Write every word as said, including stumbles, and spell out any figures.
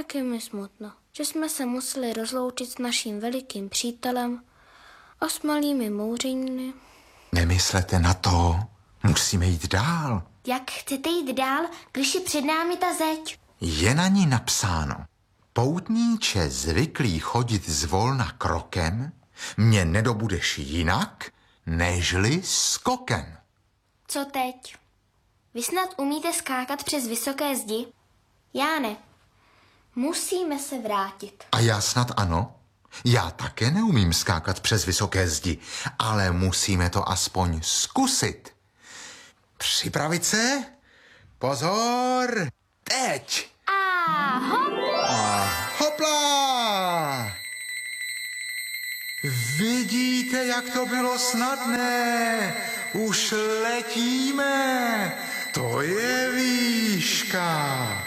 tak je mi smutno, že jsme se museli rozloučit s naším velikým přítelem a s malými mouřeniny. Nemyslete na to, musíme jít dál. Jak chcete jít dál, když je před námi ta zeď? Je na ní napsáno: poutníče zvyklý chodit zvolna krokem, mě nedobudeš jinak, nežli skokem. Co teď? Vy snad umíte skákat přes vysoké zdi? Já ne. Musíme se vrátit. A já snad ano. Já také neumím skákat přes vysoké zdi, ale musíme to aspoň zkusit. Připravit se? Pozor! Teď! A hop! A hopla! Vidíte, jak to bylo snadné? Už letíme! To je výška!